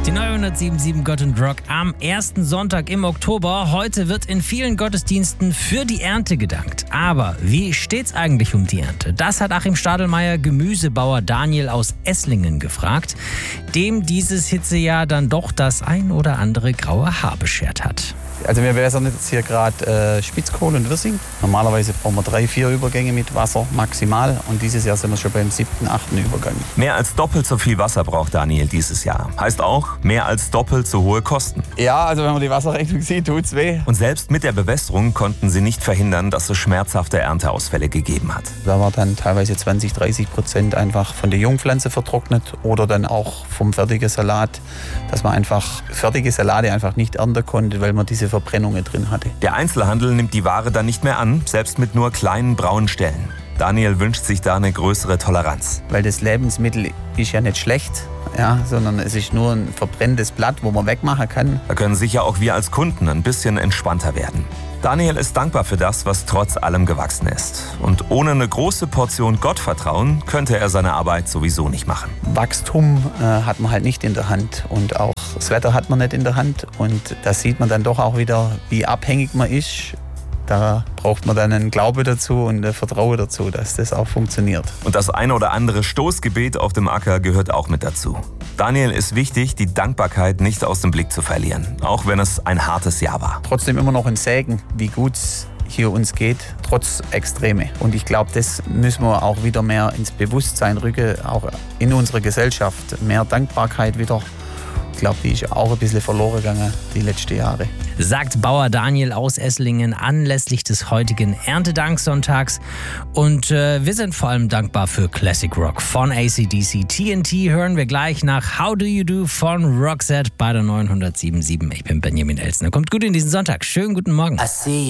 Die neue 107.7 Gott und Rock am ersten Sonntag im Oktober. Heute wird in vielen Gottesdiensten für die Ernte gedankt. Aber wie steht's eigentlich um die Ernte? Das hat Achim Stadelmeier Gemüsebauer Daniel aus Esslingen gefragt, dem dieses Hitzejahr dann doch das ein oder andere graue Haar beschert hat. Also wir bewässern jetzt hier gerade Spitzkohl und Wirsing. Normalerweise brauchen wir 3-4 Übergänge mit Wasser maximal und dieses Jahr sind wir schon beim 7., 8. Übergang. Mehr als doppelt so viel Wasser braucht Daniel dieses Jahr. Heißt auch, mehr als doppelt so hohe Kosten. Ja, also wenn man die Wasserrechnung sieht, tut's weh. Und selbst mit der Bewässerung konnten sie nicht verhindern, dass es schmerzhafte Ernteausfälle gegeben hat. Da war dann teilweise 20-30% einfach von der Jungpflanze vertrocknet oder dann auch vom fertigen Salat, dass man einfach fertige Salate einfach nicht ernten konnte, weil man diese Verbrennungen drin hatte. Der Einzelhandel nimmt die Ware dann nicht mehr an, selbst mit nur kleinen braunen Stellen. Daniel wünscht sich da eine größere Toleranz. Weil das Lebensmittel ist ja nicht schlecht, ja, sondern es ist nur ein verbrenntes Blatt, wo man wegmachen kann. Da können sicher auch wir als Kunden ein bisschen entspannter werden. Daniel ist dankbar für das, was trotz allem gewachsen ist. Und ohne eine große Portion Gottvertrauen könnte er seine Arbeit sowieso nicht machen. Wachstum hat man halt nicht in der Hand und auch das Wetter hat man nicht in der Hand. Und da sieht man dann doch auch wieder, wie abhängig man ist. Da braucht man dann einen Glaube dazu und ein Vertrauen dazu, dass das auch funktioniert. Und das eine oder andere Stoßgebet auf dem Acker gehört auch mit dazu. Daniel ist wichtig, die Dankbarkeit nicht aus dem Blick zu verlieren, auch wenn es ein hartes Jahr war. Trotzdem immer noch ein Segen, wie gut es hier uns geht, trotz Extreme. Und ich glaube, das müssen wir auch wieder mehr ins Bewusstsein rücken, auch in unserer Gesellschaft. Mehr Dankbarkeit wieder. Ich glaube, die ist auch ein bisschen verloren gegangen die letzten Jahre. Sagt Bauer Daniel aus Esslingen anlässlich des heutigen Erntedanksonntags. Und wir sind vor allem dankbar für Classic Rock von AC/DC. TNT hören wir gleich nach How Do You Do von Roxette bei der 907.7. Ich bin Benjamin Elsner. Kommt gut in diesen Sonntag. Schönen guten Morgen.